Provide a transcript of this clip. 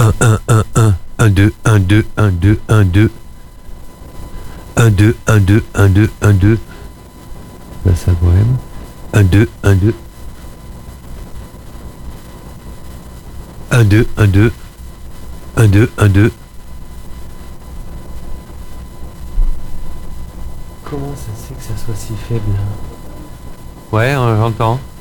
Un 2 1 2 1 2 1 2 1 2 1 2 1 2 1 2. Là, c'est un poème. 1 2 1 2 1 2 1 2 1 2 1 2. Comment ça se fait que ça soit si faible? Ouais, j'entends.